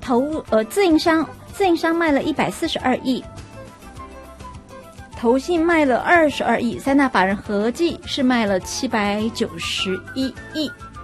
自营商卖了142亿，投信卖了22亿，三大法人合计是卖了791亿。